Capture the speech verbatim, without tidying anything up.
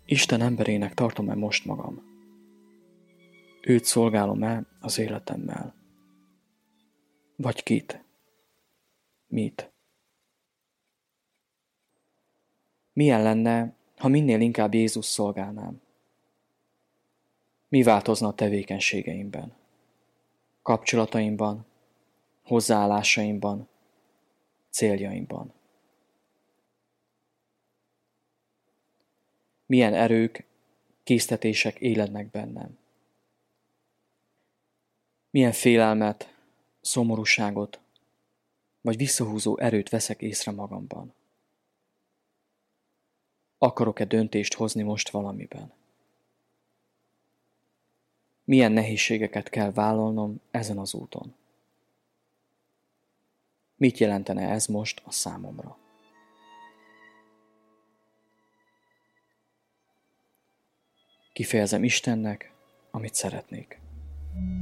Isten emberének tartom-e most magam? Őt szolgálom-e az életemmel? Vagy kit? Mit? Milyen lenne, ha minél inkább Jézus szolgálnám? Mi változna a tevékenységeimben? Kapcsolataimban, hozzáállásaimban, céljaimban? Milyen erők, késztetések élednek bennem? Milyen félelmet, szomorúságot, vagy visszahúzó erőt veszek észre magamban? Akarok-e döntést hozni most valamiben? Milyen nehézségeket kell vállalnom ezen az úton? Mit jelentene ez most a számomra? Kifejezem Istennek, amit szeretnék.